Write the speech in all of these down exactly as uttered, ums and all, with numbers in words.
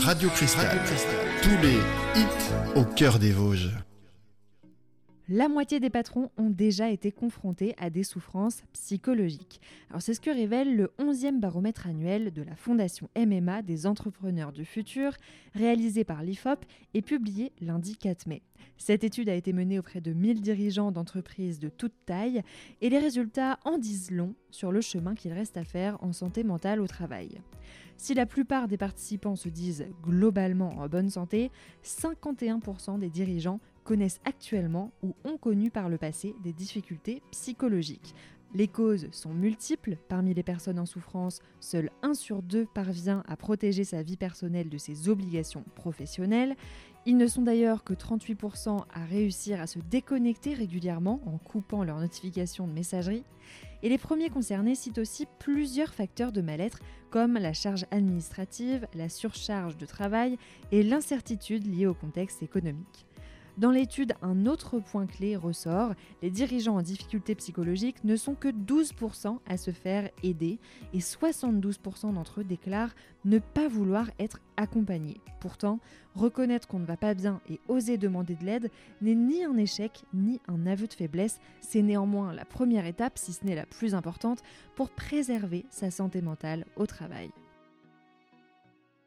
Radio Cristal. Tous les hits au cœur des Vosges. La moitié des patrons ont déjà été confrontés à des souffrances psychologiques. Alors c'est ce que révèle le onzième baromètre annuel de la Fondation M M A des entrepreneurs du futur, réalisé par l'I F O P et publié lundi quatre mai. Cette étude a été menée auprès de mille dirigeants d'entreprises de toute taille et les résultats en disent long sur le chemin qu'il reste à faire en santé mentale au travail. Si la plupart des participants se disent globalement en bonne santé, cinquante et un pour cent des dirigeants connaissent actuellement ou ont connu par le passé des difficultés psychologiques. Les causes sont multiples. Parmi les personnes en souffrance, seul un sur deux parvient à protéger sa vie personnelle de ses obligations professionnelles. Ils ne sont d'ailleurs que trente-huit pour cent à réussir à se déconnecter régulièrement en coupant leurs notifications de messagerie. Et les premiers concernés citent aussi plusieurs facteurs de mal-être comme la charge administrative, la surcharge de travail et l'incertitude liée au contexte économique. Dans l'étude, un autre point clé ressort, les dirigeants en difficulté psychologique ne sont que douze pour cent à se faire aider et soixante-douze pour cent d'entre eux déclarent ne pas vouloir être accompagnés. Pourtant, reconnaître qu'on ne va pas bien et oser demander de l'aide n'est ni un échec ni un aveu de faiblesse, c'est néanmoins la première étape, si ce n'est la plus importante, pour préserver sa santé mentale au travail.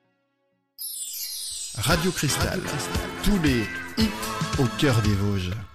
Radio Cristal, tous les hits au cœur des Vosges.